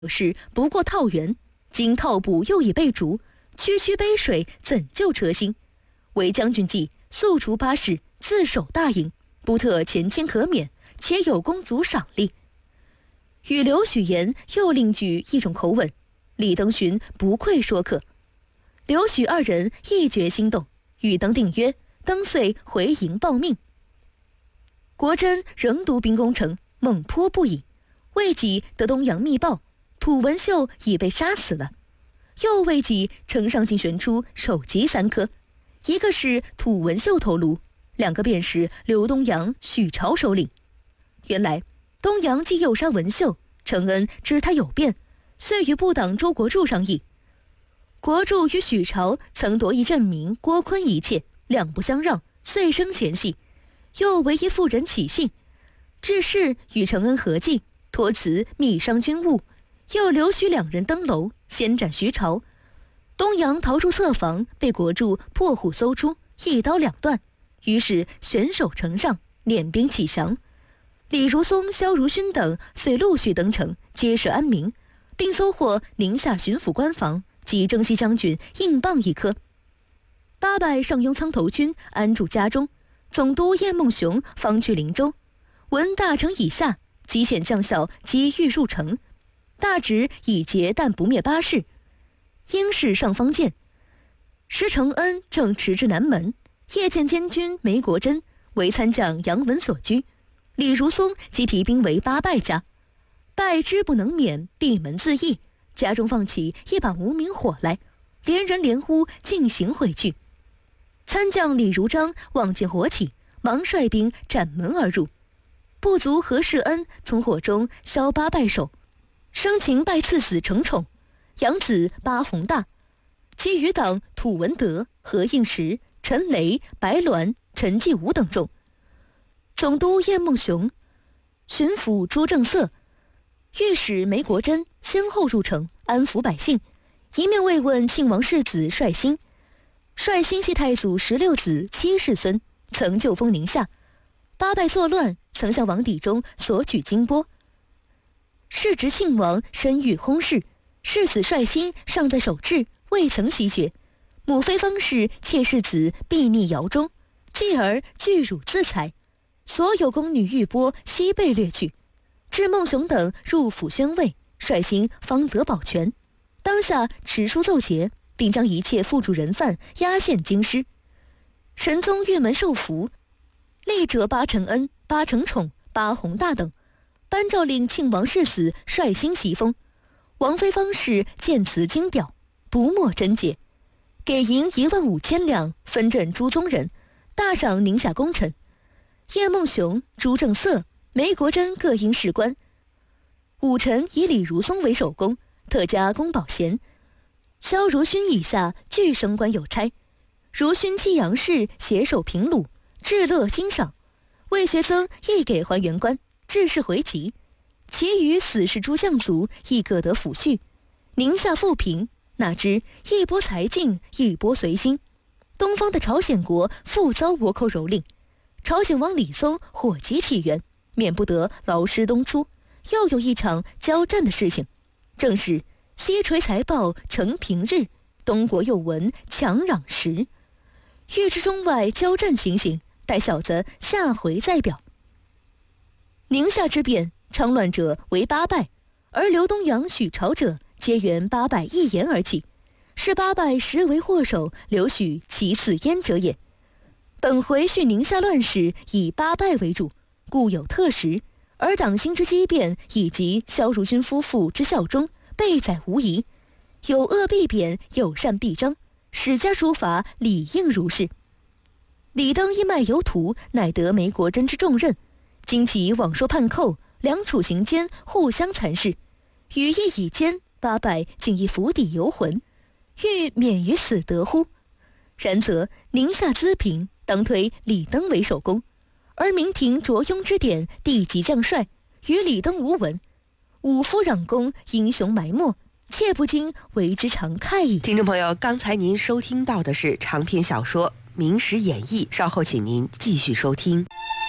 是不过套圆，今套补又已被逐，区区杯水怎救车心？为将军计，速除巴士，自守大营，不特前迁可免，且有公族赏励。与刘许言又另具一种口吻，李登勋不愧说客。刘许二人一觉心动，与登定约，登遂回营报命。国珍仍读兵攻城，猛颇不已，未几得东阳密报，土文秀已被杀死了。又未几，城上竟悬出首级3颗，一个是土文秀头颅，2个便是刘东阳、许朝首领。原来东阳既诱杀文秀，承恩知他有变，遂与部党周国柱商议。国柱与许朝曾夺一镇民郭坤一切，两不相让，遂生嫌隙。又为一妇人起信，致仕与承恩合计，托辞密商军务。又刘许2人登楼，先斩徐朝。东阳逃出侧房，被国柱破虎搜出，一刀2断。于是悬首城上，敛兵起降。李如松、萧如勋等遂陆续登城，接涉安民，并搜获宁夏巡抚官房及征西将军硬棒1颗。800上庸仓头军安住家中，总督叶梦熊方去灵州，闻大城已下，即遣将校急欲入城。大旨已结，但不灭巴士。应是上方见。时承恩正驰至南门，夜见监军梅国珍为参将杨文所居，李如松即提兵为800家。拜之不能免，闭门自缢，家中放起一把无名火来，连人连屋尽行回去。参将李如章望见火起，忙率兵斩门而入。部卒何世恩从火中削800首，生擒拜赐死程宠，养子巴宏大，其余党土文德、何应时、陈雷、白鸾、陈继武等众。总督叶梦熊、巡抚朱正色、御史梅国珍先后入城安抚百姓，一面慰问庆王世子率兴。率兴系太祖16子7世孙，曾就封宁夏。800作乱，曾向王邸中索取金钵。世侄庆王身遇薨逝，世子率兴尚在守制，未曾袭爵。母妃方氏妾世子避逆窑中，继而拒辱自裁，所有宫女玉钵悉被掠去。至孟雄等入府宣慰，率兴方得保全。当下持书奏捷，并将一切附主人犯押献京师。神宗御门受符，立者巴承恩、巴承宠、巴宏大等，颁诏令庆王世子率兴袭封。王妃方氏见词精表，不没贞洁，给银15000两，分镇诸宗人，大赏宁夏功臣。叶梦熊、朱正色、梅国珍各应士官。武臣以李如松为首功，特加宫保衔。萧如勋以下俱升官有差。如勋妻杨氏携手平鲁，至乐欣赏。魏学增亦给还原官，致仕回籍。其余死士诸相族亦各得抚恤。宁夏富平，哪知一波才尽，一波随兴。东方的朝鲜国复遭倭寇蹂躏，朝鲜王李松火急起源，免不得劳师东出，又有一场交战的事情。正是西垂财报成平日，东国又闻强壤时。欲知中外交战情形，待小子下回再表。宁夏之变，昌乱者为800，而刘东阳、许朝者皆缘800一言而起，是800实为祸首，刘许其次焉者也。本回叙宁夏乱世以800为主，故有特实，而党兴之激变以及萧如勋夫妇之效忠，备载无疑。有恶必贬，有善必彰，史家书法理应如是。李登一脉有土，乃得梅国珍之重任。今其往说叛寇，两处行奸，互相残视，羽翼已坚，800竟以府邸游魂，欲免于死得乎？然则宁夏资平，当推李登为首功，而明廷卓雍之典，地级将帅，与李登无闻，武夫攘功，英雄埋没，切不禁为之常慨矣。 听众朋友，刚才您收听到的是长篇小说《明史演义》，稍后请您继续收听。